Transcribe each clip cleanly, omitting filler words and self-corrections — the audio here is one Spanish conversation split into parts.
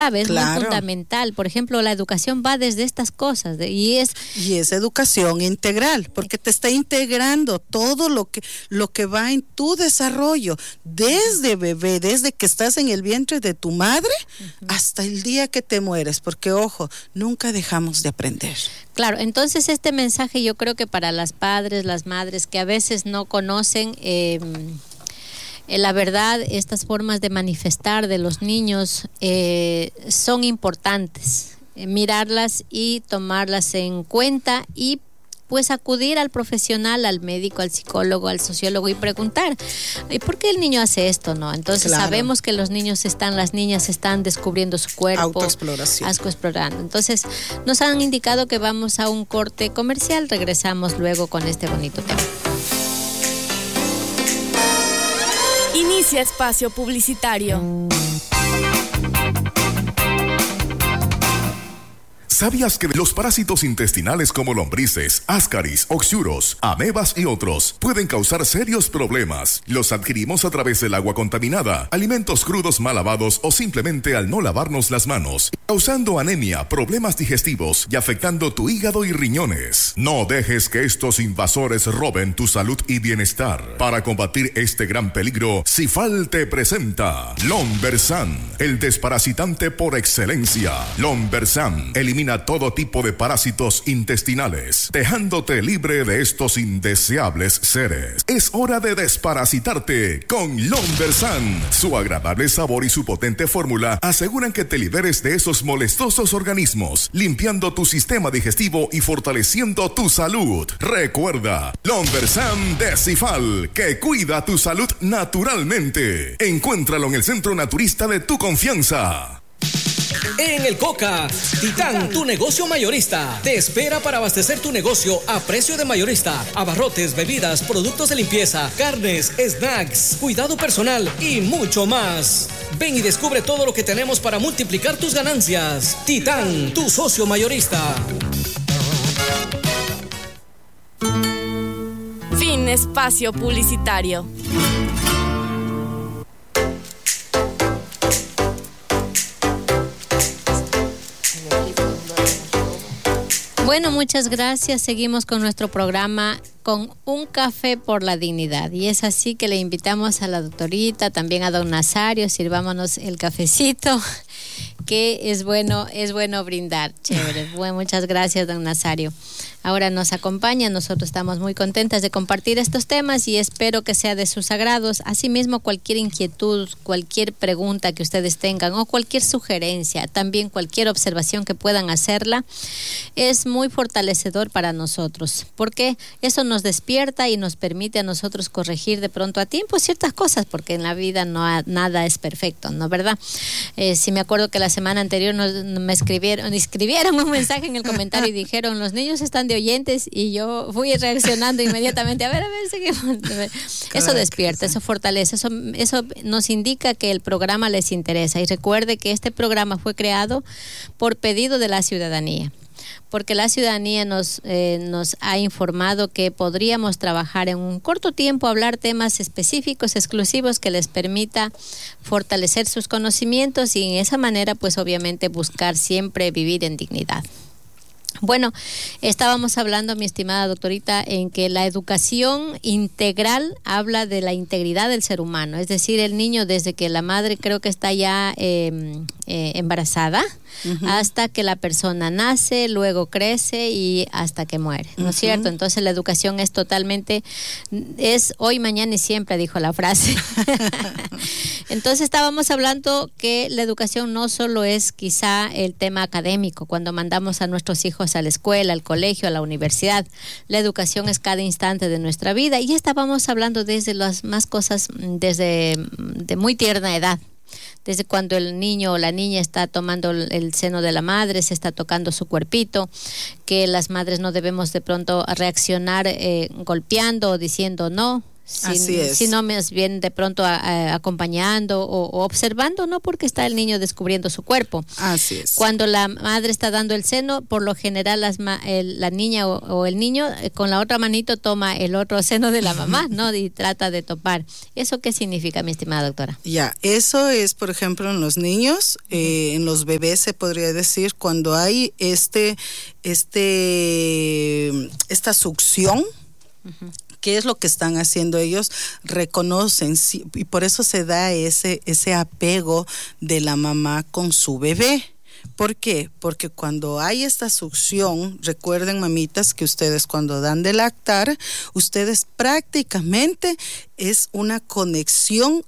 es muy Claro. fundamental. Por ejemplo, la educación va desde estas cosas Y es educación integral, porque te está integrando todo lo que va en tu desarrollo, desde bebé, desde que estás en el vientre de tu madre hasta el día que te mueres, porque ojo, nunca dejamos de aprender. Claro, entonces este mensaje yo creo que para las padres, las madres que a veces no conocen la verdad, estas formas de manifestar de los niños son importantes, mirarlas y tomarlas en cuenta y pues acudir al profesional, al médico, al psicólogo, al sociólogo y preguntar, ¿y por qué el niño hace esto? ¿No? Entonces Claro. sabemos que las niñas están descubriendo su cuerpo. Autoexploración. Autoexplorando. Entonces nos han indicado que vamos a un corte comercial, regresamos luego con este bonito tema. Inicia espacio publicitario. ¿Sabías que los parásitos intestinales como lombrices, ascaris, oxuros, amebas y otros pueden causar serios problemas? Los adquirimos a través del agua contaminada, alimentos crudos mal lavados o simplemente al no lavarnos las manos, causando anemia, problemas digestivos y afectando tu hígado y riñones. No dejes que estos invasores roben tu salud y bienestar. Para combatir este gran peligro, Cifal te presenta Lombersan, el desparasitante por excelencia. Lombersan elimina todo tipo de parásitos intestinales, dejándote libre de estos indeseables seres. Es hora de desparasitarte con Lombersan. Su agradable sabor y su potente fórmula aseguran que te liberes de esos molestosos organismos, limpiando tu sistema digestivo y fortaleciendo tu salud. Recuerda, Lombersan de Cifal, que cuida tu salud naturalmente. Encuéntralo en el centro naturista de tu confianza. En el Coca, Titán, tu negocio mayorista, te espera para abastecer tu negocio a precio de mayorista. Abarrotes, bebidas, productos de limpieza, carnes, snacks, cuidado personal y mucho más. Ven y descubre todo lo que tenemos para multiplicar tus ganancias. Titán, tu socio mayorista. Fin espacio publicitario. Bueno, muchas gracias. Seguimos con nuestro programa con un café por la dignidad. Y es así que le invitamos a la doctorita, también a don Nazario, sirvámonos el cafecito, que es bueno brindar. Chévere. Bueno, muchas gracias, don Nazario. Ahora nos acompaña, nosotros estamos muy contentas de compartir estos temas y espero que sea de sus agrados. Asimismo, cualquier inquietud, cualquier pregunta que ustedes tengan o cualquier sugerencia, también cualquier observación que puedan hacerla, es muy fortalecedor para nosotros, porque eso nos despierta y nos permite a nosotros corregir de pronto a tiempo ciertas cosas, porque en la vida nada es perfecto, ¿no? ¿Verdad? Sí me acuerdo que la semana anterior me escribieron un mensaje en el comentario y dijeron, los niños están de oyentes, y yo fui reaccionando inmediatamente, a ver, seguimos. Eso despierta, eso fortalece, eso nos indica que el programa les interesa. Y recuerde que este programa fue creado por pedido de la ciudadanía, porque la ciudadanía nos ha informado que podríamos trabajar en un corto tiempo, hablar temas específicos, exclusivos, que les permita fortalecer sus conocimientos y en esa manera, pues obviamente buscar siempre vivir en dignidad. Bueno, estábamos hablando, mi estimada doctorita, en que la educación integral habla de la integridad del ser humano, es decir, el niño desde que la madre creo que está ya embarazada, hasta que la persona nace, luego crece y hasta que muere, ¿no es cierto? Entonces la educación es totalmente, es hoy, mañana y siempre, dijo la frase. Entonces estábamos hablando que la educación no solo es quizá el tema académico, cuando mandamos a nuestros hijos a la escuela, al colegio, a la universidad. La educación es cada instante de nuestra vida y estábamos hablando desde las más cosas, desde de muy tierna edad. Desde cuando el niño o la niña está tomando el seno de la madre, se está tocando su cuerpito, que las madres no debemos de pronto reaccionar golpeando o diciendo no, Así es. Sino más bien de pronto acompañando o observando, ¿no? Porque está el niño descubriendo su cuerpo. Así es. Cuando la madre está dando el seno, por lo general la niña o el niño con la otra manito toma el otro seno de la mamá, ¿no? Y trata de topar. ¿Eso qué significa, mi estimada doctora? Ya, eso es, por ejemplo, en los niños, en los bebés se podría decir, cuando hay esta succión. ¿Qué es lo que están haciendo ellos? Reconocen, y por eso se da ese apego de la mamá con su bebé. ¿Por qué? Porque cuando hay esta succión, recuerden, mamitas, que ustedes cuando dan de lactar, ustedes prácticamente es una conexión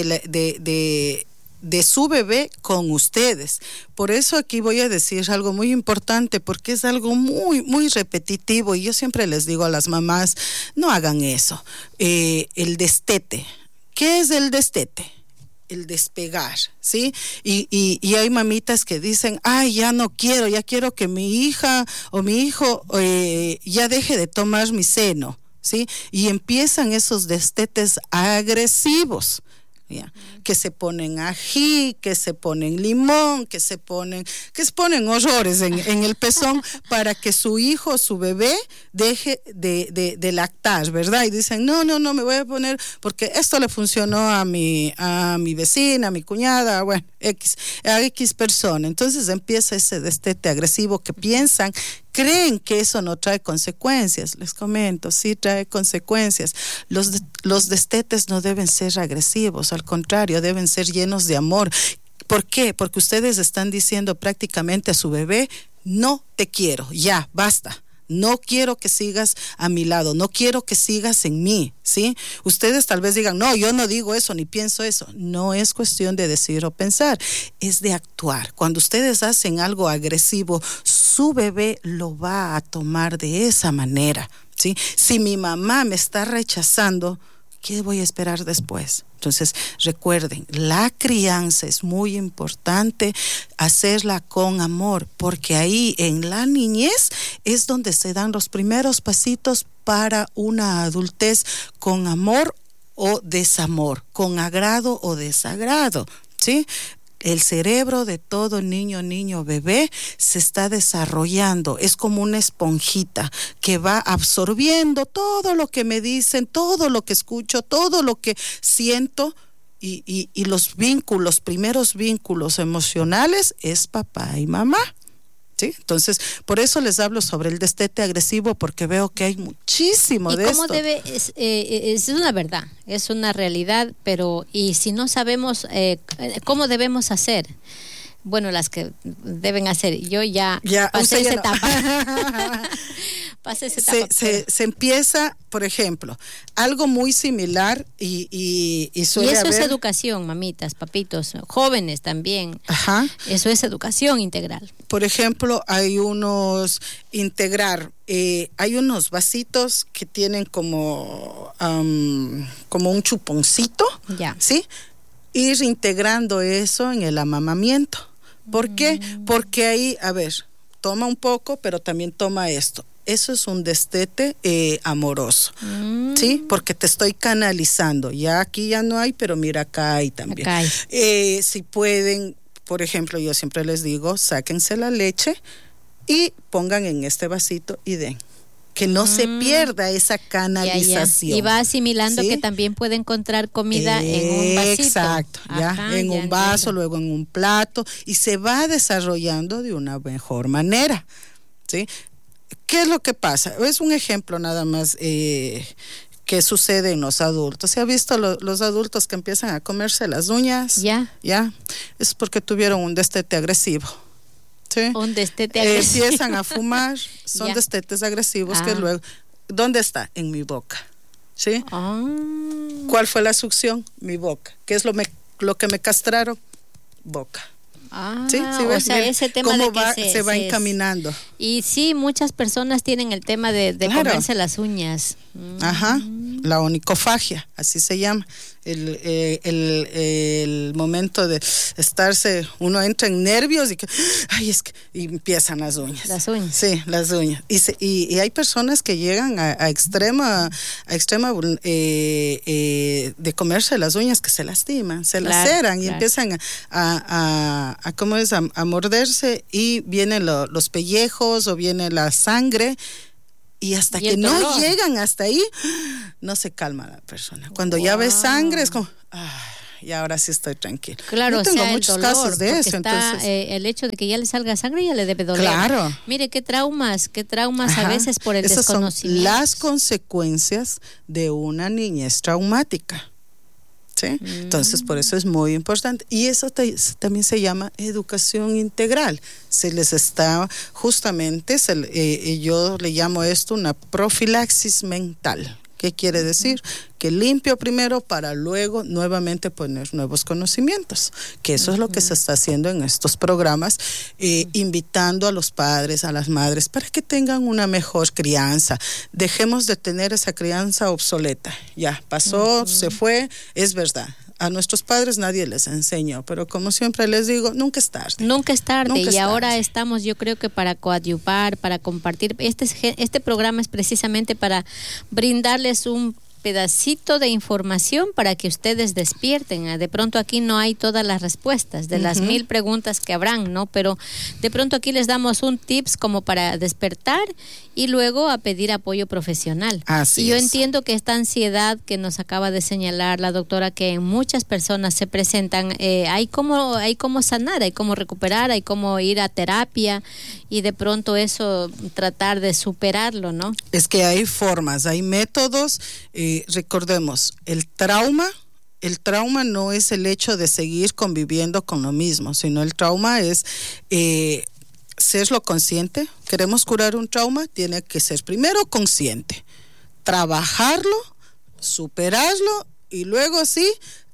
de su bebé con ustedes. Por eso aquí voy a decir algo muy importante, porque es algo muy, muy repetitivo, y yo siempre les digo a las mamás, no hagan eso. El destete. ¿Qué es el destete? El despegar, ¿sí? Y hay mamitas que dicen, ay, ya no quiero, ya quiero que mi hija o mi hijo ya deje de tomar mi seno, ¿sí? Y empiezan esos destetes agresivos. Que se ponen ají, que se ponen limón, que se ponen horrores en el pezón para que su hijo, su bebé, deje de lactar, ¿verdad? Y dicen, no, me voy a poner, porque esto le funcionó a mi vecina, a mi cuñada, bueno, a X persona. Entonces empieza ese destete agresivo que creen que eso no trae consecuencias. Les comento, sí trae consecuencias. Los destetes no deben ser agresivos, al contrario, deben ser llenos de amor. ¿Por qué? Porque ustedes están diciendo prácticamente a su bebé, no te quiero, ya, basta. No quiero que sigas a mi lado, no quiero que sigas en mí, ¿sí? Ustedes tal vez digan, no, yo no digo eso, ni pienso eso. No es cuestión de decir o pensar, es de actuar. Cuando ustedes hacen algo agresivo, su bebé lo va a tomar de esa manera, ¿sí? Si mi mamá me está rechazando, ¿qué voy a esperar después? Entonces, recuerden, la crianza es muy importante, hacerla con amor, porque ahí en la niñez es donde se dan los primeros pasitos para una adultez con amor o desamor, con agrado o desagrado, ¿sí? El cerebro de todo niño, bebé se está desarrollando. Es como una esponjita que va absorbiendo todo lo que me dicen, todo lo que escucho, todo lo que siento. Y los primeros vínculos emocionales es papá y mamá. ¿Sí? Entonces, por eso les hablo sobre el destete agresivo, porque veo que hay muchísimo de esto. Es una verdad, es una realidad, pero y si no sabemos cómo debemos hacer, bueno, las que deben hacer, yo ya pasé esa etapa. Se empieza, por ejemplo, algo muy similar y suele y eso haber... es educación, mamitas, papitos, jóvenes también. Ajá. Eso es educación integral. Por ejemplo, hay unos vasitos que tienen como un chuponcito, ya. ¿sí? Ir integrando eso en el amamamiento. ¿Por qué? Porque ahí, toma un poco, pero también toma esto. Eso es un destete amoroso, ¿sí? Porque te estoy canalizando. Ya aquí ya no hay, pero mira, acá hay también. Acá hay. Si pueden, por ejemplo, yo siempre les digo, sáquense la leche y pongan en este vasito y den. Que no se pierda esa canalización. Ya. Y va asimilando, ¿sí? Que también puede encontrar comida en un vasito. Exacto, en un vaso, luego en un plato, y se va desarrollando de una mejor manera, ¿sí? ¿Qué es lo que pasa? Es un ejemplo nada más que sucede en los adultos. ¿Se ha visto los adultos que empiezan a comerse las uñas? Ya. Es porque tuvieron un destete agresivo. ¿Sí? Un destete agresivo. Empiezan a fumar, son destetes agresivos que luego... ¿Dónde está? En mi boca. ¿Sí? ¿Cuál fue la succión? Mi boca. ¿Qué es lo que me castraron? Boca. ¿Sí? O sea, ese tema cómo de que se va encaminando. Y sí, muchas personas tienen el tema de claro. comerse las uñas. Ajá. la onicofagia, así se llama. El momento de estarse, uno entra en nervios y y empiezan las uñas. Las uñas. Sí, las uñas. Y hay personas que llegan a extrema de comerse las uñas, que se lastiman, se laceran y empiezan a morderse, y vienen los pellejos o viene la sangre. Y hasta que no llegan hasta ahí, no se calma la persona. Cuando ya ve sangre, es como, y ahora sí estoy tranquilo. Claro, yo tengo muchos casos de eso. Entonces, el hecho de que ya le salga sangre ya le debe doler. Claro. Mire, qué traumas a veces por el desconocimiento. Son las consecuencias de una niñez traumática. ¿Sí? Entonces, por eso es muy importante. Y eso también se llama educación integral. Se les está justamente, yo le llamo esto una profilaxis mental. ¿Qué quiere decir? Que limpio primero para luego nuevamente poner nuevos conocimientos, que eso es lo que se está haciendo en estos programas, invitando a los padres, a las madres, para que tengan una mejor crianza. Dejemos de tener esa crianza obsoleta. Ya pasó, se fue, es verdad. A nuestros padres nadie les enseñó, pero como siempre les digo, nunca es tarde. Nunca es tarde. Ahora estamos, yo creo que para coadyuvar, para compartir. Este programa es precisamente para brindarles un pedacito de información para que ustedes despierten. De pronto aquí no hay todas las respuestas de las 1000 preguntas que habrán, ¿no? Pero de pronto aquí les damos un tips como para despertar y luego a pedir apoyo profesional. Así y yo es. entiendo que esta ansiedad que nos acaba de señalar la doctora, que en muchas personas se presentan, hay cómo sanar, hay cómo recuperar, hay cómo ir a terapia y de pronto eso tratar de superarlo, ¿no? Es que hay formas, hay métodos. Recordemos, el trauma no es el hecho de seguir conviviendo con lo mismo, sino el trauma es serlo consciente. Queremos curar un trauma, tiene que ser primero consciente, trabajarlo, superarlo y luego sí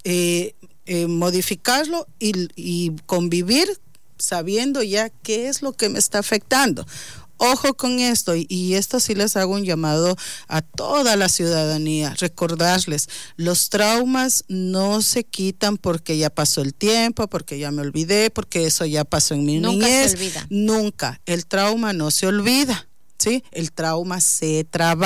modificarlo y convivir sabiendo ya qué es lo que me está afectando. Ojo con esto, y esto sí les hago un llamado a toda la ciudadanía, recordarles, los traumas no se quitan porque ya pasó el tiempo, porque ya me olvidé, porque eso ya pasó en mi niñez. Nunca se olvida. Nunca, el trauma no se olvida, ¿sí? El trauma se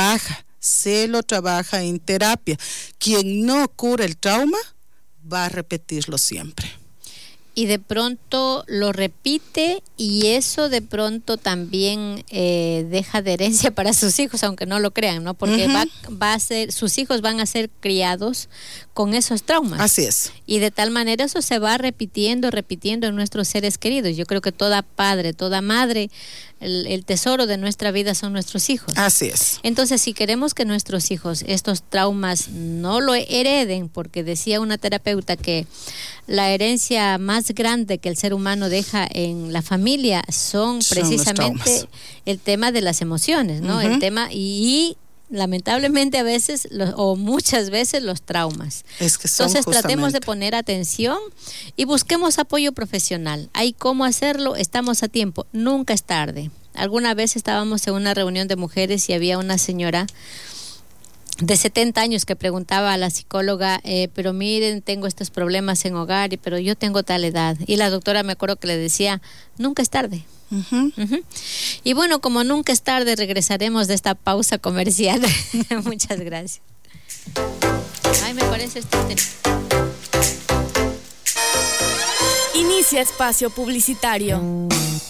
lo trabaja en terapia. Quien no cura el trauma va a repetirlo siempre. Y de pronto lo repite y eso de pronto también deja de herencia para sus hijos, aunque no lo crean, ¿no? Porque va a ser, sus hijos van a ser criados con esos traumas. Así es. Y de tal manera eso se va repitiendo en nuestros seres queridos. Yo creo que toda padre, toda madre, el tesoro de nuestra vida son nuestros hijos. Así es. Entonces, si queremos que nuestros hijos estos traumas no lo hereden, porque decía una terapeuta que la herencia más grande que el ser humano deja en la familia son precisamente el tema de las emociones, ¿no? El tema y lamentablemente a veces o muchas veces los traumas. Es que son Entonces justamente. tratemos de poner atención y busquemos apoyo profesional. Hay cómo hacerlo, estamos a tiempo, nunca es tarde. Alguna vez estábamos en una reunión de mujeres y había una señora de 70 años que preguntaba a la psicóloga, pero miren, tengo estos problemas en hogar, pero yo tengo tal edad. Y la doctora me acuerdo que le decía, nunca es tarde. Y bueno, como nunca es tarde, regresaremos de esta pausa comercial. Muchas gracias. Ay, me parece esto interesante. Inicia espacio publicitario.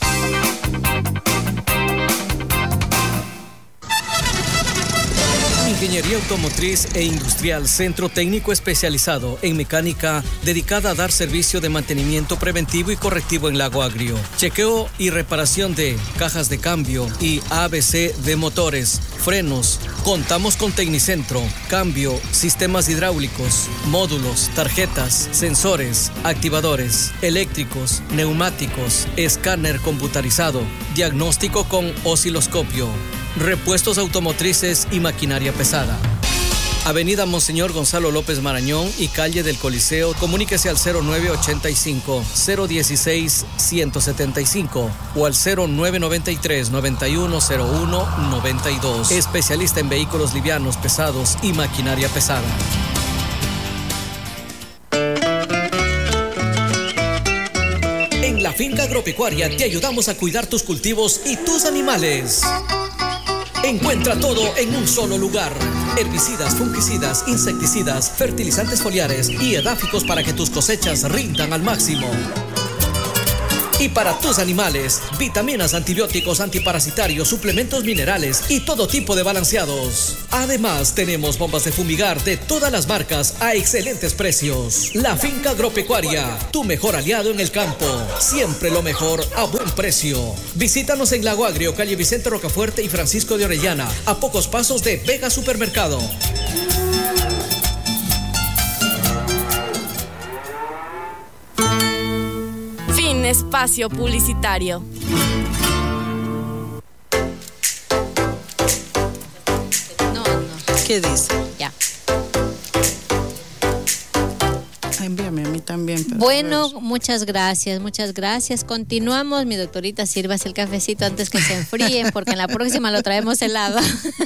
Ingeniería Automotriz e Industrial, centro técnico especializado en mecánica, dedicada a dar servicio de mantenimiento preventivo y correctivo en Lago Agrio. Chequeo y reparación de cajas de cambio y ABC de motores, frenos. Contamos con Tecnicentro, cambio, sistemas hidráulicos, módulos, tarjetas, sensores, activadores, eléctricos, neumáticos, escáner computarizado, diagnóstico con osciloscopio, repuestos automotrices y maquinaria pesada. Avenida Monseñor Gonzalo López Marañón y calle del Coliseo. Comuníquese al 0985-016-175 o al 0993-910192. Especialista en vehículos livianos, pesados y maquinaria pesada. En la Finca Agropecuaria te ayudamos a cuidar tus cultivos y tus animales. Encuentra todo en un solo lugar. Herbicidas, fungicidas, insecticidas, fertilizantes foliares y edáficos para que tus cosechas rindan al máximo. Y para tus animales, vitaminas, antibióticos, antiparasitarios, suplementos minerales y todo tipo de balanceados. Además, tenemos bombas de fumigar de todas las marcas a excelentes precios. La Finca Agropecuaria, tu mejor aliado en el campo. Siempre lo mejor a buen precio. Visítanos en Lago Agrio, calle Vicente Rocafuerte y Francisco de Orellana, a pocos pasos de Vega Supermercado. Espacio publicitario. No. ¿Qué dice? Ya. Envíame a mí también. Bueno, muchas gracias. Continuamos, mi doctorita, sírvase el cafecito antes que se enfríe, porque en la próxima lo traemos helado.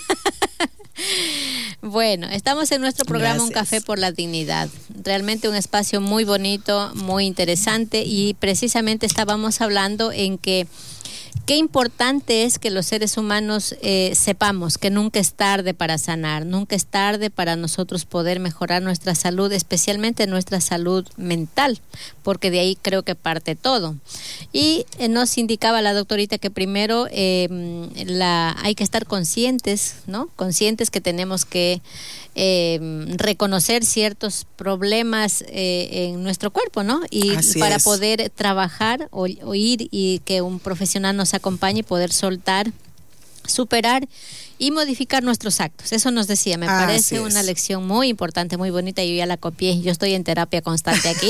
Bueno, estamos en nuestro programa Gracias. Un Café por la Dignidad. Realmente un espacio muy bonito, muy interesante, y precisamente estábamos hablando en que qué importante es que los seres humanos sepamos que nunca es tarde para sanar, nunca es tarde para nosotros poder mejorar nuestra salud, especialmente nuestra salud mental, porque de ahí creo que parte todo. Y nos indicaba la doctorita que primero hay que estar conscientes, ¿no? Conscientes que tenemos que reconocer ciertos problemas en nuestro cuerpo, ¿no? Y Así para es. poder trabajar o ir y que un profesional nos acompañe, poder soltar, superar y modificar nuestros actos. Eso nos decía, me parece una lección muy importante, muy bonita. Yo ya la copié, yo estoy en terapia constante aquí.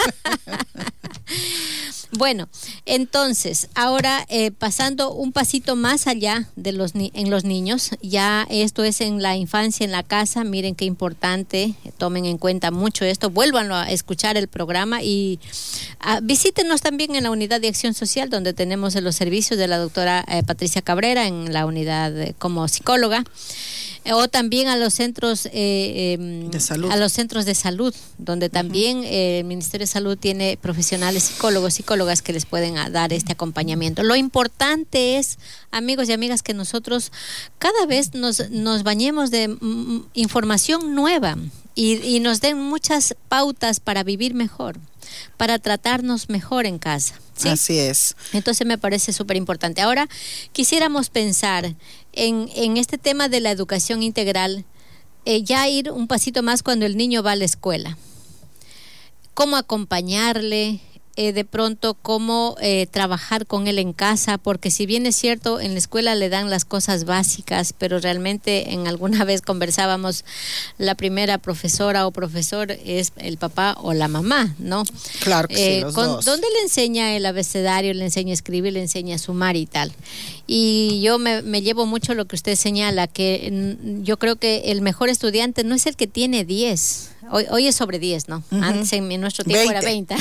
Bueno, entonces, ahora pasando un pasito más allá de en los niños, ya esto es en la infancia, en la casa. Miren qué importante, tomen en cuenta mucho esto, vuélvanlo a escuchar el programa y visítenos también en la unidad de acción social, donde tenemos los servicios de la doctora Patricia Cabrera en la unidad como psicóloga. O también a los centros de salud, donde también el Ministerio de Salud tiene profesionales psicólogos, psicólogas que les pueden dar este acompañamiento. Lo importante es, amigos y amigas, que nosotros cada vez nos bañemos de información nueva y nos den muchas pautas para vivir mejor, para tratarnos mejor en casa. ¿Sí? Así es. Entonces me parece súper importante. Ahora quisiéramos pensar en este tema de la educación integral, ya ir un pasito más cuando el niño va a la escuela. ¿Cómo acompañarle? De pronto cómo trabajar con él en casa, porque si bien es cierto, en la escuela le dan las cosas básicas, pero realmente en alguna vez conversábamos, la primera profesora o profesor es el papá o la mamá, ¿no? Claro que sí, los dos. ¿Dónde le enseña el abecedario, le enseña a escribir, le enseña a sumar y tal? Y yo me llevo mucho lo que usted señala, que yo creo que el mejor estudiante no es el que tiene 10. Hoy es sobre 10, ¿no? Uh-huh. Antes en nuestro tiempo 20. Era 20.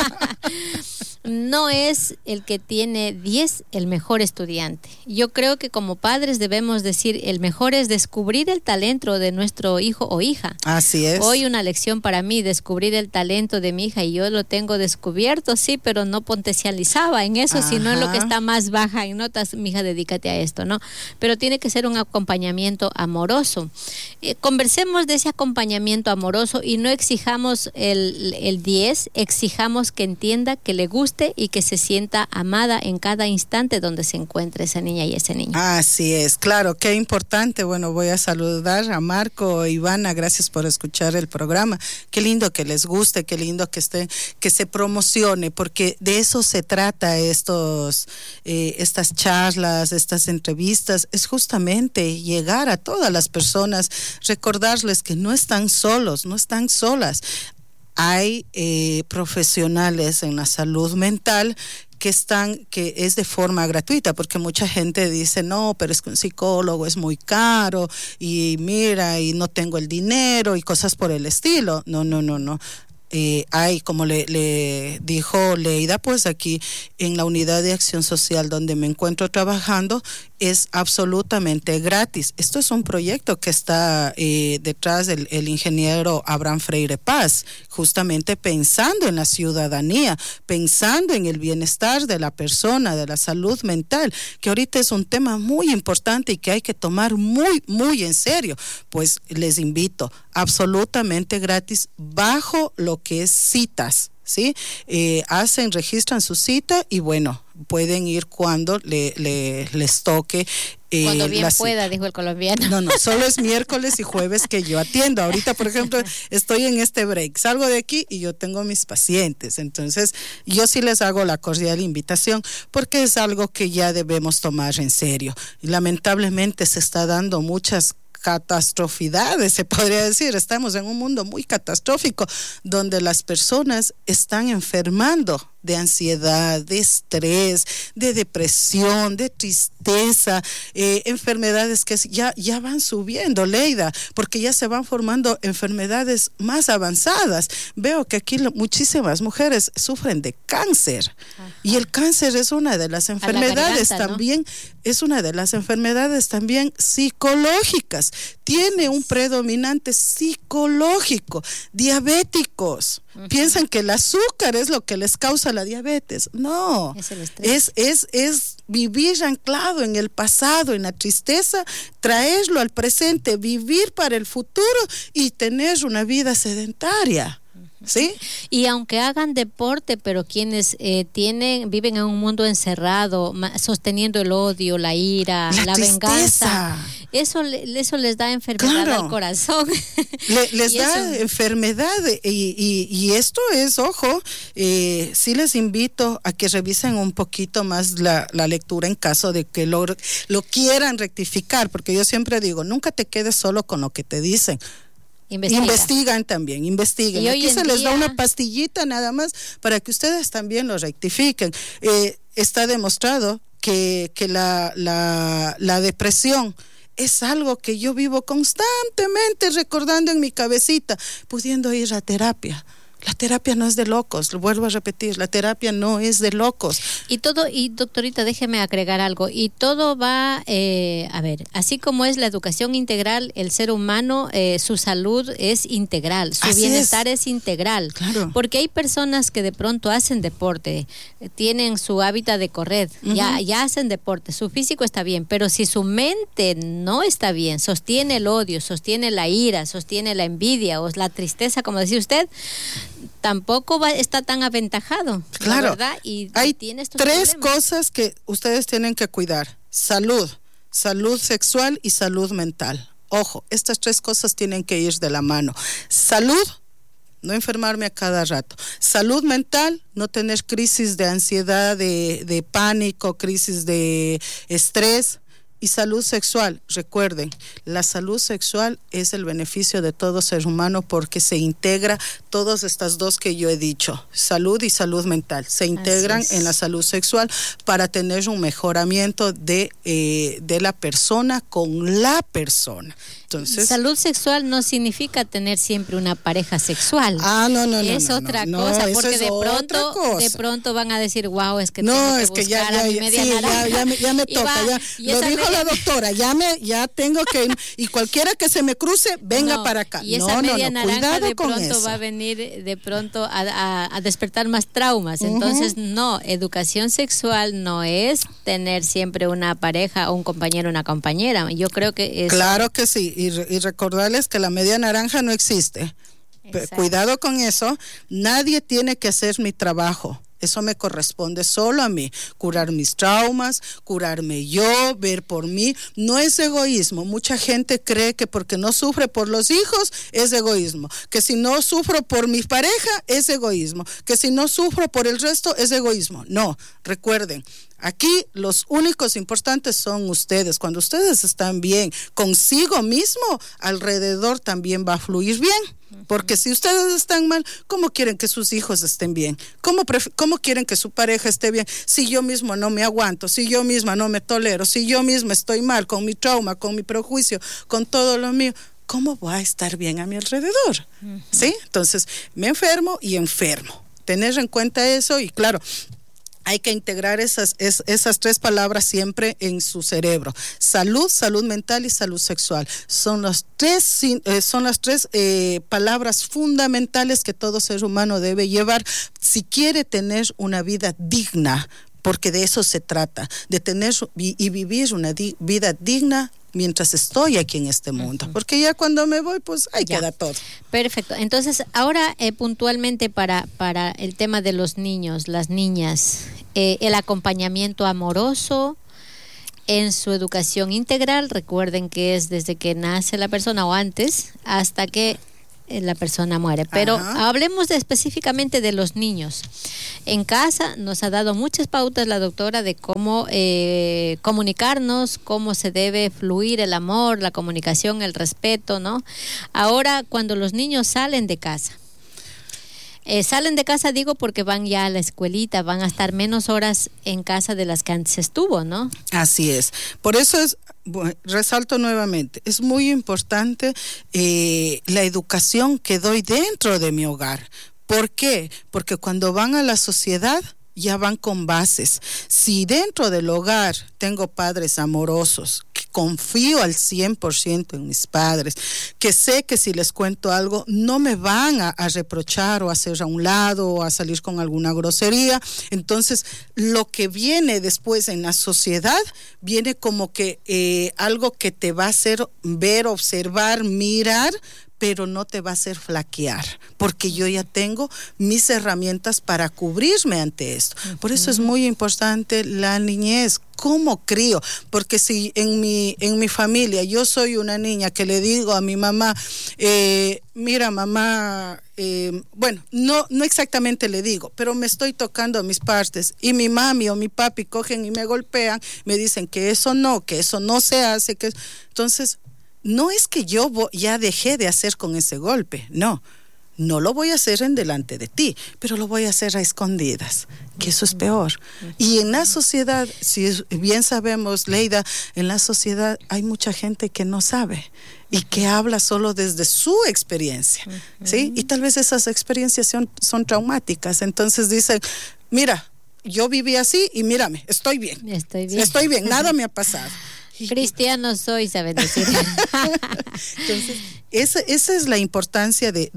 No es el que tiene 10 el mejor estudiante. Yo creo que como padres debemos decir, el mejor es descubrir el talento de nuestro hijo o hija. Así es. Hoy una lección para mí, descubrir el talento de mi hija, y yo lo tengo descubierto, sí, pero no potencializaba en eso, sino en lo que está más baja en notas. Mi hija, dedícate a esto, ¿no? Pero tiene que ser un acompañamiento amoroso. Conversemos de ese acompañamiento amoroso y no exijamos el 10, exijamos que entienda, que le guste y que se sienta amada en cada instante donde se encuentre esa niña y ese niño. Así es, claro, qué importante. Bueno, voy a saludar a Marco, Ivana, gracias por escuchar el programa. Qué lindo que les guste, qué lindo que se promocione, porque de eso se trata estas charlas, estas entrevistas, es justamente llegar a todas las personas, recordarles que no están solos, no están solas. hay profesionales en la salud mental que es de forma gratuita, porque mucha gente dice, no, pero es que un psicólogo es muy caro, y mira, y no tengo el dinero, y cosas por el estilo. No. Hay, como le dijo Leida, pues aquí en la unidad de acción social donde me encuentro trabajando, es absolutamente gratis. Esto es un proyecto que está detrás del ingeniero Abraham Freire Paz, justamente pensando en la ciudadanía, pensando en el bienestar de la persona, de la salud mental, que ahorita es un tema muy importante y que hay que tomar muy, muy en serio. Pues les invito, absolutamente gratis, bajo lo que es citas, ¿sí? Registran su cita y bueno, pueden ir cuando les toque. Cuando bien pueda, dijo el colombiano. No, solo es miércoles y jueves que yo atiendo. Ahorita, por ejemplo, estoy en este break, salgo de aquí y yo tengo mis pacientes. Entonces, yo sí les hago la cordial invitación porque es algo que ya debemos tomar en serio. Y lamentablemente se está dando muchas catastrofidades, se podría decir. Estamos en un mundo muy catastrófico donde las personas están enfermando de ansiedad, de estrés, de depresión, de tristeza, enfermedades que ya van subiendo, Leida, porque ya se van formando enfermedades más avanzadas. Veo que aquí muchísimas mujeres sufren de cáncer. Ajá. Y el cáncer es una de las enfermedades también, ¿no? Es una de las enfermedades también psicológicas. Tiene un predominante psicológico. Diabéticos piensan que el azúcar es lo que les causa la diabetes. No, es el estrés. Es vivir anclado en el pasado, en la tristeza, traerlo al presente, vivir para el futuro y tener una vida sedentaria. ¿Sí? Y aunque hagan deporte, pero quienes viven en un mundo encerrado, sosteniendo el odio, la ira, la venganza, eso les da enfermedad, claro, al corazón. Les da enfermedad y esto es, ojo, sí les invito a que revisen un poquito más la lectura en caso de que lo quieran rectificar, porque yo siempre digo, nunca te quedes solo con lo que te dicen. Investigan. Y aquí se les da una pastillita nada más para que ustedes también lo rectifiquen. Está demostrado que la depresión es algo que yo vivo constantemente recordando en mi cabecita, pudiendo ir a terapia. La terapia no es de locos, lo vuelvo a repetir, la terapia no es de locos. Y doctorita, déjeme agregar algo, y todo va, así como es la educación integral, el ser humano, su salud es integral, su bienestar es integral, claro. Porque hay personas que de pronto hacen deporte, tienen su hábitat de correr, ya hacen deporte, su físico está bien, pero si su mente no está bien, sostiene el odio, sostiene la ira, sostiene la envidia o la tristeza, como decía usted, tampoco está tan aventajado, claro, ¿verdad? Y hay tiene estos tres problemas. Cosas que ustedes tienen que cuidar: salud sexual y salud mental. Ojo, estas tres cosas tienen que ir de la mano. Salud, no enfermarme a cada rato. Salud mental, no tener crisis de ansiedad, de pánico, crisis de estrés. Y salud sexual, recuerden, la salud sexual es el beneficio de todo ser humano porque se integra todas estas dos que yo he dicho, salud y salud mental, se integran en la salud sexual para tener un mejoramiento de la persona con la persona. Entonces, salud sexual no significa tener siempre una pareja sexual. No. Es otra cosa, porque de pronto van a decir, wow, es que tengo que buscar a mi media naranja. Ya me toca, lo dijo la doctora, ya tengo que, y cualquiera que se me cruce, venga para acá. Y esa media naranja de pronto eso. va a venir de pronto a despertar más traumas. Entonces, no, educación sexual no es tener siempre una pareja o un compañero o una compañera. Yo creo que es... Claro que sí. Y recordarles que la media naranja no existe. Cuidado con eso. Nadie tiene que hacer mi trabajo. Eso me corresponde solo a mí. Curar mis traumas, curarme yo, ver por mí. No es egoísmo. Mucha gente cree que porque no sufre por los hijos es egoísmo. Que si no sufro por mi pareja es egoísmo. Que si no sufro por el resto es egoísmo. No, recuerden, Aquí los únicos importantes son ustedes. Cuando ustedes están bien consigo mismo, alrededor también va a fluir bien. Porque si ustedes están mal, ¿cómo quieren que sus hijos estén bien? ¿Cómo quieren que su pareja esté bien? Si yo mismo no me aguanto, si yo misma no me tolero, si yo misma estoy mal con mi trauma, con mi prejuicio, con todo lo mío, ¿cómo va a estar bien a mi alrededor? ¿Sí? Entonces, me enfermo y enfermo. Tener en cuenta eso y claro, hay que integrar esas 3 palabras siempre en su cerebro. Salud mental y salud sexual. Son las tres palabras fundamentales que todo ser humano debe llevar si quiere tener una vida digna, porque de eso se trata, de tener y vivir una vida digna mientras estoy aquí en este mundo, porque ya cuando me voy, pues ahí queda todo. Perfecto. Entonces, ahora puntualmente para el tema de los niños, las niñas, el acompañamiento amoroso en su educación integral, recuerden que es desde que nace la persona o antes hasta que la persona muere, pero hablemos específicamente de los niños. En casa nos ha dado muchas pautas la doctora de cómo comunicarnos, cómo se debe fluir el amor, la comunicación, el respeto, ¿no? Ahora, cuando los niños salen de casa, digo porque van ya a la escuelita, van a estar menos horas en casa de las que antes estuvo, ¿no? Así es. Por eso resalto nuevamente, es muy importante la educación que doy dentro de mi hogar. ¿Por qué? Porque cuando van a la sociedad ya van con bases. Si dentro del hogar tengo padres amorosos, que confío al 100% en mis padres, que sé que si les cuento algo no me van a reprochar o a hacer a un lado o a salir con alguna grosería, entonces lo que viene después en la sociedad viene como que algo que te va a hacer ver, observar, mirar, pero no te va a hacer flaquear, porque yo ya tengo mis herramientas para cubrirme ante esto. Por eso es muy importante la niñez, cómo crío, porque si en mi familia yo soy una niña que le digo a mi mamá, mira mamá, bueno, no exactamente le digo, pero me estoy tocando a mis partes, y mi mami o mi papi cogen y me golpean, me dicen que eso no se hace, entonces, no es que yo ya dejé de hacer con ese golpe, no lo voy a hacer en delante de ti, pero lo voy a hacer a escondidas, que eso es peor. Y en la sociedad, si bien sabemos, Leida, en la sociedad hay mucha gente que no sabe y que habla solo desde su experiencia, ¿sí? Y tal vez esas experiencias son traumáticas, entonces dicen, mira, yo viví así y mírame, estoy bien, nada me ha pasado. Cristiano soy, saben decir. Entonces, esa es la importancia de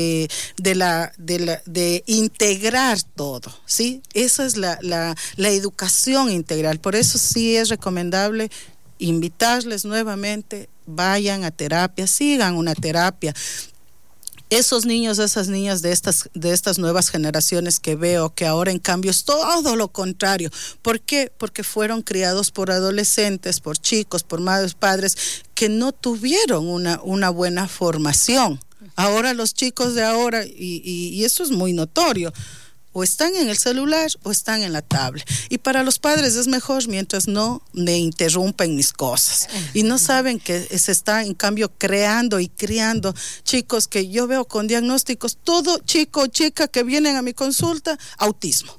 integrar todo, ¿sí? Esa es la educación integral. Por eso sí es recomendable invitarles nuevamente, vayan a terapia, sigan una terapia. Esos niños, esas niñas de estas nuevas generaciones que veo, que ahora en cambio es todo lo contrario. ¿Por qué? Porque fueron criados por adolescentes, por chicos, por madres, padres que no tuvieron una buena formación. Ahora los chicos de ahora, y eso es muy notorio, o están en el celular o están en la tablet. Y para los padres es mejor mientras no me interrumpen mis cosas. Y no saben que se está en cambio creando y criando chicos que yo veo con diagnósticos, todo chico o chica que vienen a mi consulta, autismo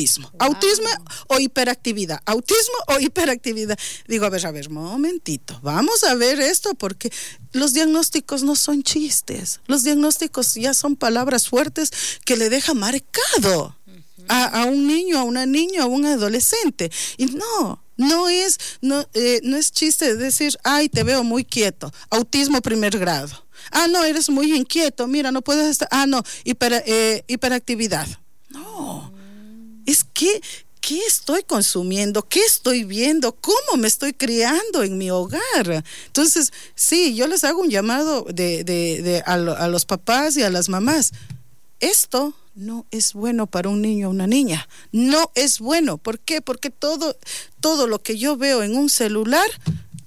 o hiperactividad, Digo, a ver, momentito, vamos a ver esto, porque los diagnósticos no son chistes, los diagnósticos ya son palabras fuertes que le dejan marcado a un niño, a una niña, a un adolescente. Y no es chiste decir, ay, te veo muy quieto, autismo 1er grado. No, eres muy inquieto, mira, no puedes estar, hiperactividad. No. Es que, ¿qué estoy consumiendo? ¿Qué estoy viendo? ¿Cómo me estoy criando en mi hogar? Entonces, sí, yo les hago un llamado a los papás y a las mamás. Esto no es bueno para un niño o una niña. No es bueno. ¿Por qué? Porque todo lo que yo veo en un celular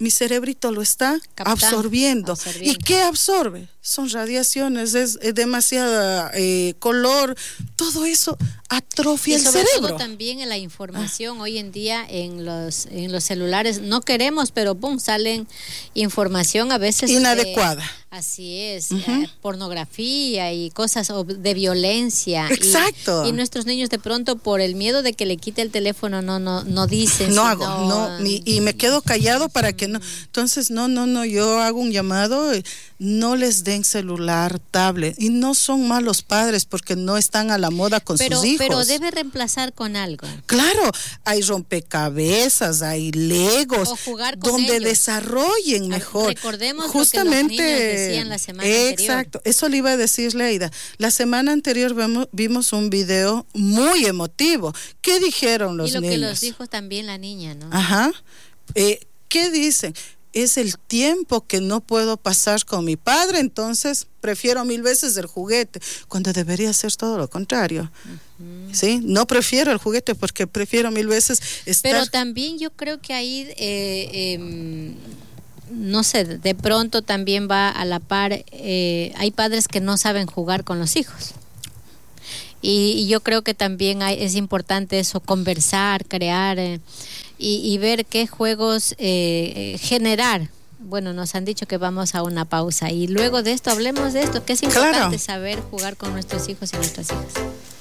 mi cerebrito lo está absorbiendo. ¿Y qué absorbe? Son radiaciones, es demasiada color, todo eso atrofia el cerebro. Y sobre todo también en la información hoy en día en los celulares, no queremos, pero salen información a veces inadecuada. Así es, pornografía y cosas de violencia. Exacto. Y nuestros niños de pronto por el miedo de que le quite el teléfono no dicen. Y me quedo callado para que no. Entonces, no, yo hago un llamado, no les den celular, tablet. Y no son malos padres porque no están a la moda con sus hijos. Pero debe reemplazar con algo. Claro, hay rompecabezas, hay legos, o jugar con donde ellos. Desarrollen mejor. Recordemos justamente lo que los niños decían la semana anterior. Exacto, eso le iba a decir Leida. La semana anterior vimos un video muy emotivo. ¿Qué dijeron los niños? Y lo que los dijo también la niña, ¿no? Ajá. ¿Qué dicen? Es el tiempo que no puedo pasar con mi padre, entonces prefiero 1000 veces el juguete, cuando debería ser todo lo contrario. ¿Sí? No prefiero el juguete porque prefiero 1000 veces estar... Pero también yo creo que ahí, no sé, de pronto también va a la par, hay padres que no saben jugar con los hijos. Y yo creo que también es importante eso, conversar, crear... Y ver qué juegos generar. Bueno, nos han dicho que vamos a una pausa y luego de esto hablemos de esto, que es importante saber jugar con nuestros hijos y nuestras hijas.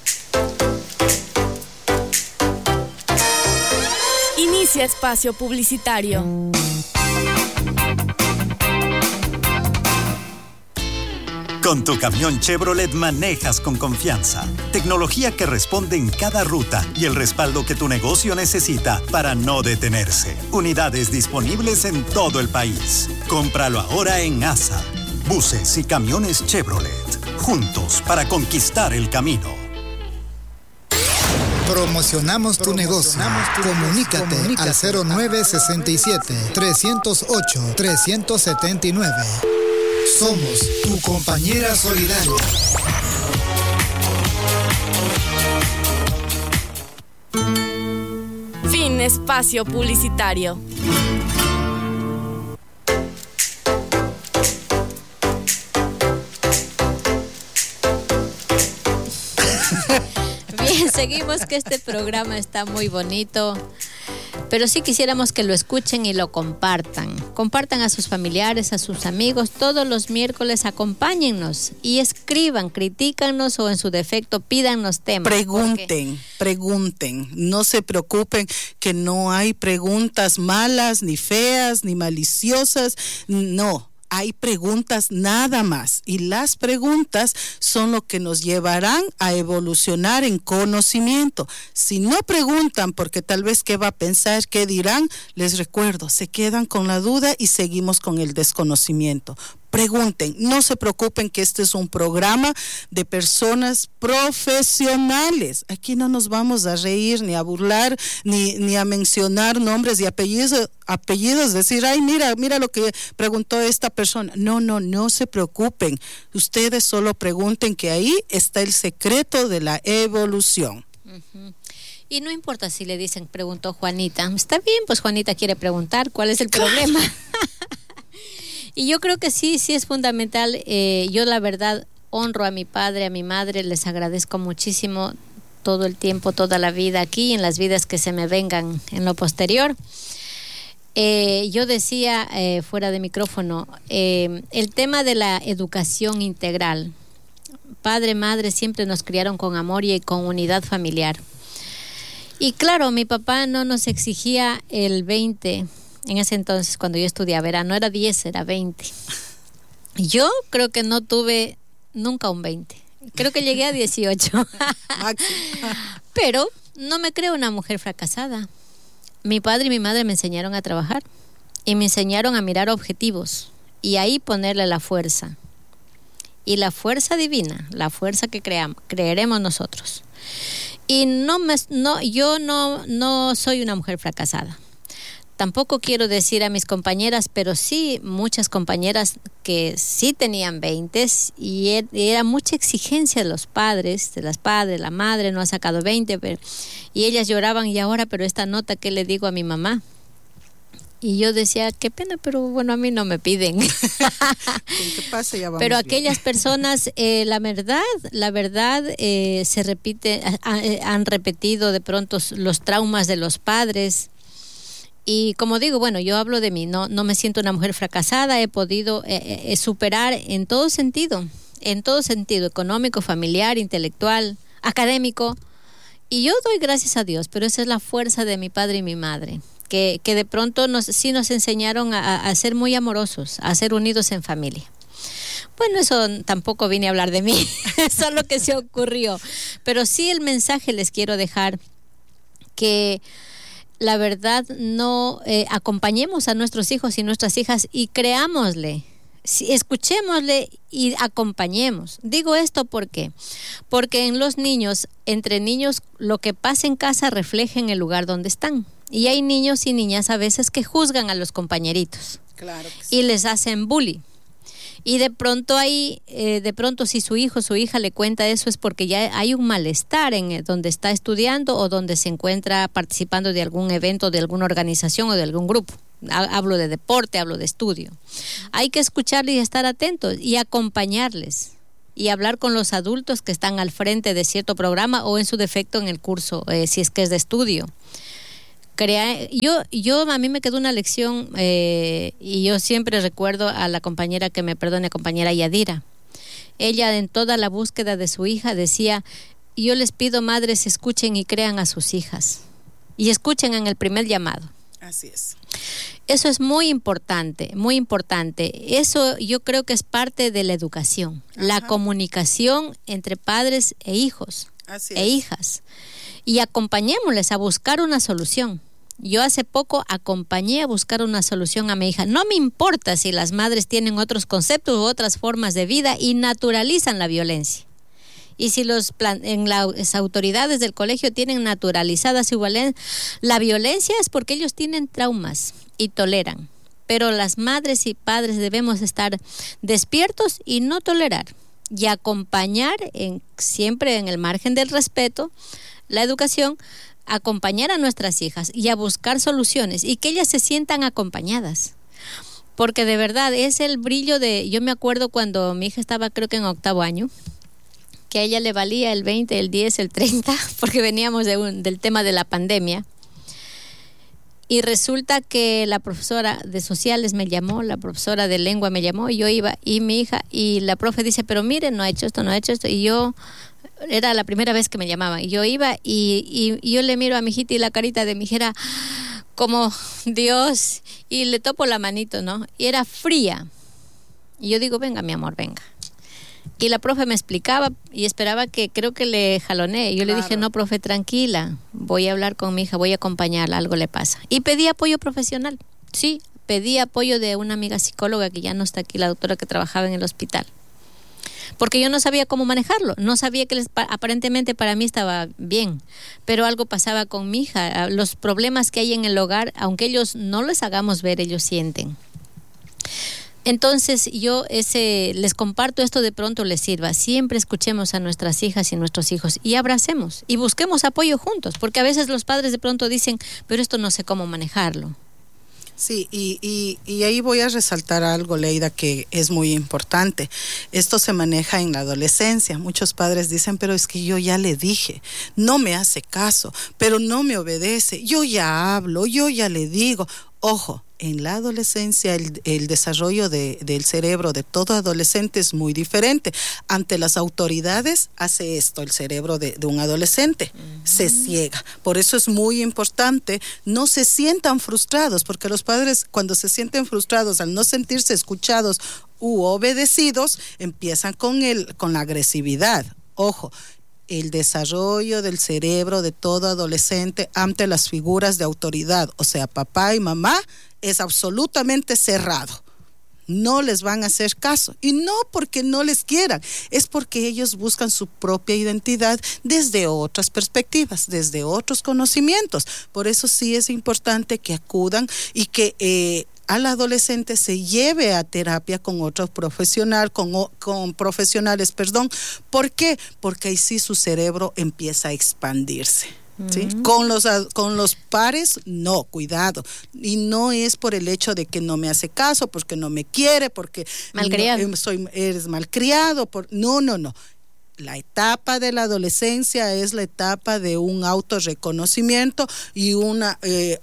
Inicia espacio publicitario. Con tu camión Chevrolet manejas con confianza. Tecnología que responde en cada ruta y el respaldo que tu negocio necesita para no detenerse. Unidades disponibles en todo el país. Cómpralo ahora en ASA. Buses y camiones Chevrolet. Juntos para conquistar el camino. Promocionamos tu negocio. Comunícate al 0967-308-379. Somos tu compañera solidaria. Fin espacio publicitario. Bien, seguimos que este programa está muy bonito. Pero sí quisiéramos que lo escuchen y lo compartan. Compartan a sus familiares, a sus amigos. Todos los miércoles acompáñennos y escriban, critícanos o en su defecto pídanos temas. Pregunten. No se preocupen que no hay preguntas malas, ni feas, ni maliciosas. No. Hay preguntas nada más y las preguntas son lo que nos llevarán a evolucionar en conocimiento. Si no preguntan porque tal vez qué va a pensar, qué dirán, les recuerdo, se quedan con la duda y seguimos con el desconocimiento. Pregunten, no se preocupen que este es un programa de personas profesionales. Aquí no nos vamos a reír, ni a burlar, ni a mencionar nombres y apellidos, decir, ay, mira lo que preguntó esta persona. No se preocupen. Ustedes solo pregunten, que ahí está el secreto de la evolución. Uh-huh. Y no importa si le dicen, preguntó Juanita. Está bien, pues Juanita quiere preguntar, ¿cuál es el problema? Y yo creo que sí es fundamental. Yo la verdad honro a mi padre, a mi madre, les agradezco muchísimo todo el tiempo, toda la vida aquí, en las vidas que se me vengan en lo posterior. Yo decía fuera de micrófono, el tema de la educación integral. Padre, madre siempre nos criaron con amor y con unidad familiar. Y claro, mi papá no nos exigía el 20. En ese entonces, cuando yo estudiaba, no era 10, era 20. Yo creo que no tuve nunca un 20. Creo que llegué a 18. Pero no me creo una mujer fracasada. Mi padre y mi madre me enseñaron a trabajar y me enseñaron a mirar objetivos y ahí ponerle la fuerza. Y la fuerza divina, la fuerza que creeremos nosotros. Y yo no soy una mujer fracasada. Tampoco quiero decir a mis compañeras, pero sí muchas compañeras que sí tenían 20 y era mucha exigencia de los padres, la madre no ha sacado 20, y ellas lloraban, y ahora, pero esta nota, ¿qué le digo a mi mamá? Y yo decía, qué pena, pero bueno, a mí no me piden. ¿Qué pasa? Ya vamos Pero bien. aquellas personas, la verdad, se repite, han repetido de pronto los traumas de los padres. Y como digo, bueno, yo hablo de mí, no me siento una mujer fracasada, he podido superar en todo sentido, económico, familiar, intelectual, académico. Y yo doy gracias a Dios, pero esa es la fuerza de mi padre y mi madre. Que de pronto sí nos enseñaron a ser muy amorosos, a ser unidos en familia. Bueno, eso tampoco vine a hablar de mí, eso es lo que se ocurrió. Pero sí el mensaje les quiero dejar, que la verdad no acompañemos a nuestros hijos y nuestras hijas y creámosle, escuchémosle y acompañemos. Digo esto porque en los niños, entre niños, lo que pasa en casa refleja en el lugar donde están. Y hay niños y niñas a veces que juzgan a los compañeritos. Claro que sí. Y les hacen bullying. Y de pronto si su hijo o su hija le cuenta eso, es porque ya hay un malestar en donde está estudiando o donde se encuentra participando de algún evento, de alguna organización o de algún grupo. Hablo de deporte, hablo de estudio. Hay que escucharles y estar atentos y acompañarles y hablar con los adultos que están al frente de cierto programa o en su defecto en el curso, si es que es de estudio. A mí me quedó una lección y yo siempre recuerdo a la compañera, que me perdone, compañera Yadira. Ella, en toda la búsqueda de su hija, decía: yo les pido, madres, escuchen y crean a sus hijas y escuchen en el primer llamado. Así es. Eso es muy importante, muy importante. Eso yo creo que es parte de la educación. Ajá. La comunicación entre padres e hijos. Así e es. Hijas. Y acompañémosles a buscar una solución. Yo hace poco acompañé a buscar una solución a mi hija. No me importa si las madres tienen otros conceptos u otras formas de vida y naturalizan la violencia. Y si las autoridades del colegio tienen naturalizada la violencia, es porque ellos tienen traumas y toleran. Pero las madres y padres debemos estar despiertos y no tolerar. Y acompañar, siempre en el margen del respeto, la educación, acompañar a nuestras hijas y a buscar soluciones y que ellas se sientan acompañadas. Porque de verdad es el brillo yo me acuerdo cuando mi hija estaba, creo que en 8º año, que a ella le valía el 20, el 10, el 30, porque veníamos del tema de la pandemia. Y resulta que la profesora de sociales me llamó, la profesora de lengua me llamó, y yo iba, y mi hija, y la profe dice: pero mire, no ha hecho esto, y yo, era la primera vez que me llamaban, y yo iba, y yo le miro a mi hijita y la carita de mi hija era como Dios, y le topo la manito, ¿no? Y era fría. Y yo digo: venga, mi amor, venga. Y la profe me explicaba y esperaba que, creo que le jaloné. Yo le dije: no, profe, tranquila, voy a hablar con mi hija, voy a acompañarla, algo le pasa. Y pedí apoyo profesional. Sí, pedí apoyo de una amiga psicóloga que ya no está aquí, la doctora que trabajaba en el hospital. Porque yo no sabía cómo manejarlo, no sabía que aparentemente para mí estaba bien, pero algo pasaba con mi hija. Los problemas que hay en el hogar, aunque ellos no les hagamos ver, ellos sienten. Entonces yo les comparto esto, de pronto les sirva. Siempre escuchemos a nuestras hijas y nuestros hijos y abracemos y busquemos apoyo juntos, porque a veces los padres de pronto dicen: pero esto no sé cómo manejarlo. Sí, y ahí voy a resaltar algo, Leida, que es muy importante. Esto se maneja en la adolescencia. Muchos padres dicen: pero es que yo ya le dije, no me hace caso, pero no me obedece, yo ya hablo, yo ya le digo. Ojo, en la adolescencia el desarrollo del cerebro de todo adolescente es muy diferente. Ante las autoridades hace esto el cerebro de un adolescente, se ciega. Por eso es muy importante, no se sientan frustrados, porque los padres, cuando se sienten frustrados al no sentirse escuchados u obedecidos, empiezan con la agresividad. Ojo, el desarrollo del cerebro de todo adolescente ante las figuras de autoridad, o sea, papá y mamá, es absolutamente cerrado. No les van a hacer caso, y no porque no les quieran, es porque ellos buscan su propia identidad desde otras perspectivas, desde otros conocimientos. Por eso sí es importante que acudan y que al adolescente se lleve a terapia con otro profesional, con profesionales. ¿Por qué? Porque ahí sí su cerebro empieza a expandirse. ¿sí? Con los pares, no, cuidado. Y no es por el hecho de que no me hace caso, porque no me quiere, porque malcriado. Eres malcriado. No. La etapa de la adolescencia es la etapa de un autorreconocimiento y una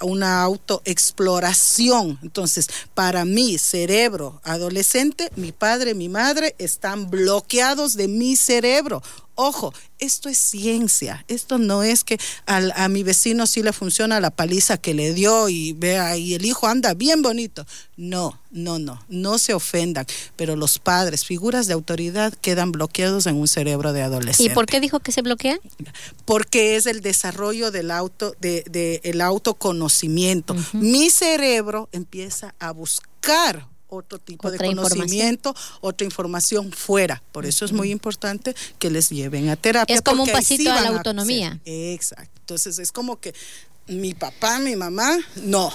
autoexploración. Entonces, para mi cerebro adolescente, mi padre, mi madre están bloqueados de mi cerebro. Ojo, esto es ciencia. Esto no es que a mi vecino sí le funciona la paliza que le dio y vea, y el hijo anda bien bonito. No se ofendan. Pero los padres, figuras de autoridad, quedan bloqueados en un cerebro de adolescente. ¿Y por qué dijo que se bloquean? Porque es el desarrollo del el autoconocimiento. Mi cerebro empieza a buscar otro tipo de conocimiento, otra información fuera. Por eso es muy importante que les lleven a terapia. Es como un pasito a la autonomía. Exacto. Entonces es como que mi papá, mi mamá, no.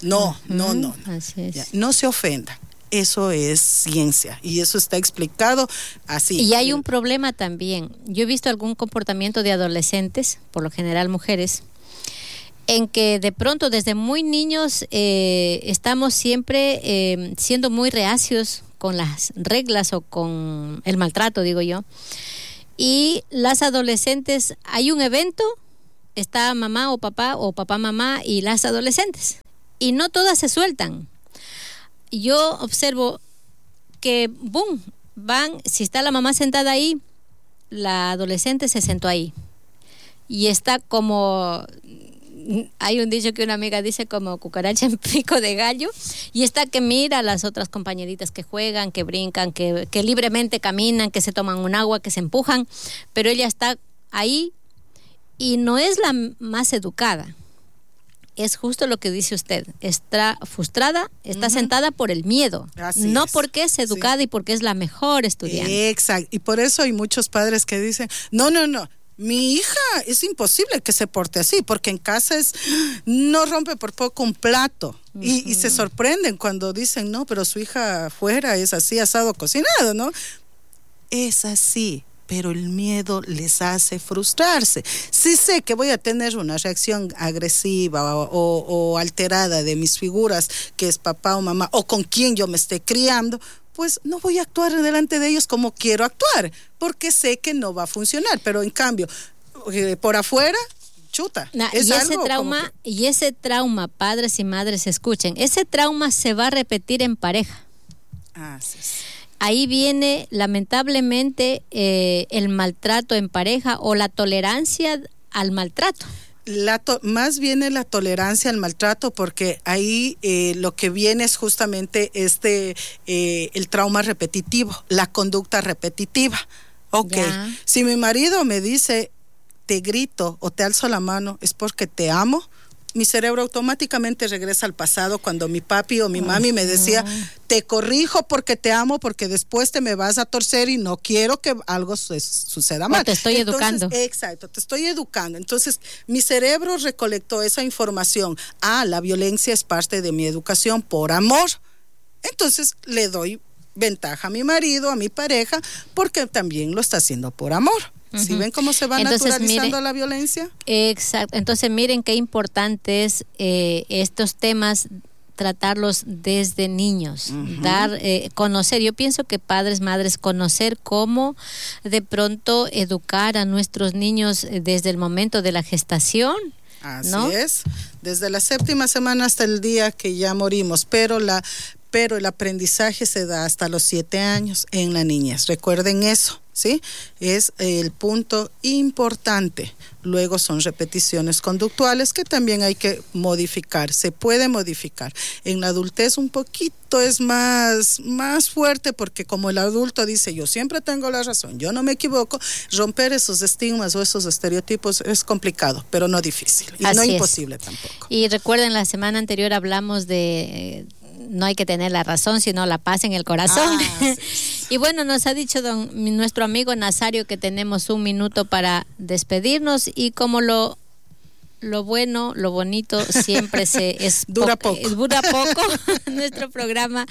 Así es. Ya, no se ofenda. Eso es ciencia y eso está explicado así. Y hay un problema también. Yo he visto algún comportamiento de adolescentes, por lo general mujeres, en que de pronto desde muy niños estamos siempre siendo muy reacios con las reglas o con el maltrato, digo yo. Y las adolescentes, hay un evento, está mamá o papá mamá y las adolescentes. Y no todas se sueltan. Yo observo que, si está la mamá sentada ahí, la adolescente se sentó ahí. Y está como... Hay un dicho que una amiga dice como cucaracha en pico de gallo, y está que mira a las otras compañeritas que juegan, que brincan, que libremente caminan, que se toman un agua, que se empujan, pero ella está ahí y no es la más educada. Es justo lo que dice usted, está frustrada, está sentada por el miedo, no porque es educada y porque es la mejor estudiante. Exacto, y por eso hay muchos padres que dicen, no, mi hija es imposible que se porte así, porque en casa no rompe por poco un plato. Y se sorprenden cuando dicen, no, pero su hija afuera es así, asado, cocinado, ¿no? Es así, pero el miedo les hace frustrarse. Si sé que voy a tener una reacción agresiva o alterada de mis figuras, que es papá o mamá, o con quien yo me esté criando, pues no voy a actuar delante de ellos como quiero actuar, porque sé que no va a funcionar. Pero en cambio, por afuera, chuta. Y ese trauma, padres y madres, escuchen, ese trauma se va a repetir en pareja. Sí. Ahí viene lamentablemente el maltrato en pareja o la tolerancia al maltrato. Más viene la tolerancia al maltrato, porque ahí lo que viene es justamente el trauma repetitivo, la conducta repetitiva. Si mi marido me dice te grito o te alzo la mano, es porque te amo. Mi cerebro automáticamente regresa al pasado, cuando mi papi o mi mami me decía, te corrijo porque te amo, porque después te me vas a torcer y no quiero que algo suceda mal. Te estoy educando. Exacto, te estoy educando. Entonces, mi cerebro recolectó esa información. La violencia es parte de mi educación por amor. Entonces, le doy ventaja a mi marido, a mi pareja, porque también lo está haciendo por amor. ¿Sí ven cómo se va naturalizando la violencia? Exacto. Entonces, miren qué importante es estos temas, tratarlos desde niños, conocer. Yo pienso que padres, madres, conocer cómo de pronto educar a nuestros niños desde el momento de la gestación. Así es, desde la 7ª semana hasta el día que ya morimos, pero el aprendizaje se da hasta los 7 años en la niñez. Recuerden eso, ¿sí? Es el punto importante. Luego son repeticiones conductuales que también hay que modificar. Se puede modificar. En la adultez un poquito es más fuerte, porque como el adulto dice, yo siempre tengo la razón, yo no me equivoco, romper esos estigmas o esos estereotipos es complicado, pero no difícil. Y no imposible tampoco. Y recuerden, la semana anterior hablamos de... no hay que tener la razón, sino la paz en el corazón. Sí. Y bueno, nos ha dicho nuestro amigo Nazario que tenemos 1 minuto para despedirnos, y como lo bueno, lo bonito siempre dura poco nuestro programa.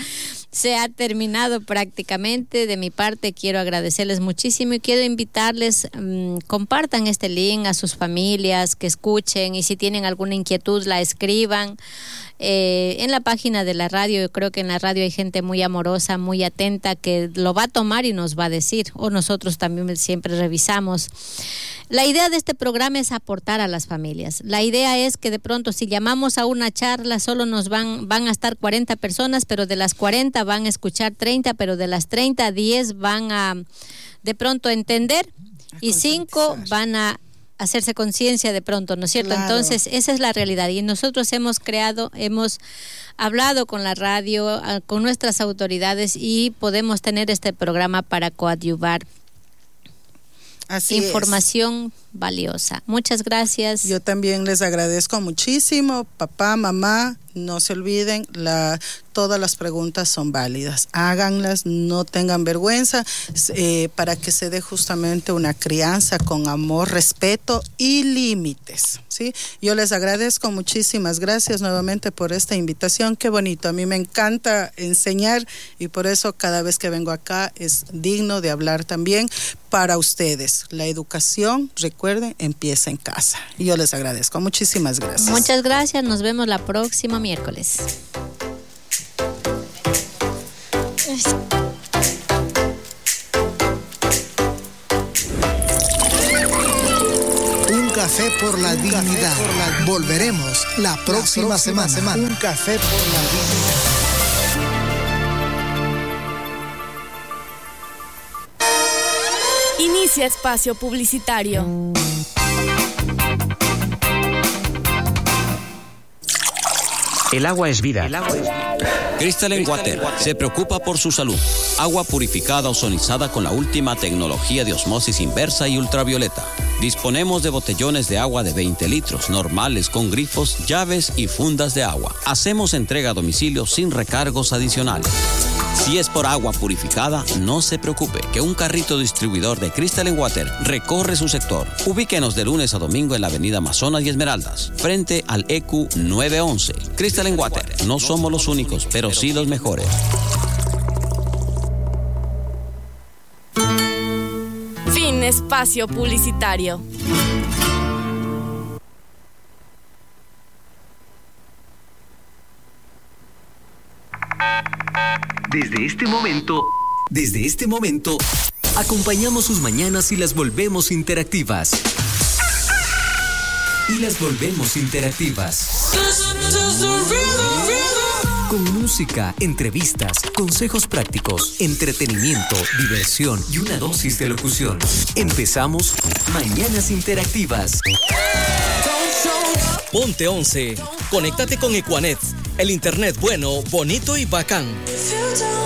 se ha terminado prácticamente. De mi parte quiero agradecerles muchísimo y quiero invitarles, compartan este link a sus familias, que escuchen, y si tienen alguna inquietud la escriban. En la página de la radio, yo creo que en la radio hay gente muy amorosa, muy atenta, que lo va a tomar y nos va a decir, o nosotros también siempre revisamos. La idea de este programa es aportar a las familias. La idea es que de pronto, si llamamos a una charla, solo nos van a estar 40 personas, pero de las 40 van a escuchar 30, pero de las 30, 10 van a de pronto entender y 5 van a hacerse conciencia de pronto, ¿no es cierto? Claro. Entonces, esa es la realidad. Y nosotros hemos hablado con la radio, con nuestras autoridades, y podemos tener este programa para coadyuvar. Así información valiosa. Muchas gracias. Yo también les agradezco muchísimo, papá, mamá. No se olviden, todas las preguntas son válidas. Háganlas, no tengan vergüenza, para que se dé justamente una crianza con amor, respeto y límites, ¿sí? Yo les agradezco, muchísimas gracias nuevamente por esta invitación. Qué bonito, a mí me encanta enseñar y por eso cada vez que vengo acá es digno de hablar también para ustedes. La educación, recuerden, empieza en casa. Y yo les agradezco, muchísimas gracias. Muchas gracias, nos vemos la próxima miércoles. Un café por la dignidad. Volveremos la próxima semana. Un café por la dignidad. Inicia espacio publicitario. El agua es vida. Crystalline Water se preocupa por su salud. Agua purificada ozonizada con la última tecnología de osmosis inversa y ultravioleta. Disponemos de botellones de agua de 20 litros, normales, con grifos, llaves y fundas de agua. Hacemos entrega a domicilio sin recargos adicionales. Si es por agua purificada, no se preocupe, que un carrito distribuidor de Crystalline Water recorre su sector. Ubíquenos de lunes a domingo en la avenida Amazonas y Esmeraldas, frente al EQ 911. Crystalline Water, no somos los únicos, pero sí los mejores. Fin espacio publicitario. Desde este momento, acompañamos sus mañanas y las volvemos interactivas. Con música, entrevistas, consejos prácticos, entretenimiento, diversión y una dosis de locución. Empezamos Mañanas Interactivas. Ponte 11. Conéctate con Equanet, el internet bueno, bonito y bacán.